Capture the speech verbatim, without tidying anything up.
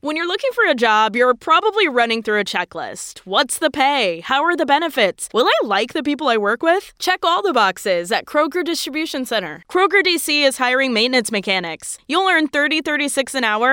When you're looking for a job, you're probably running through a checklist. What's the pay? How are the benefits? Will I like the people I work with? Check all the boxes at Kroger Distribution Center. Kroger D C is hiring maintenance mechanics. You'll earn thirty thirty-six an hour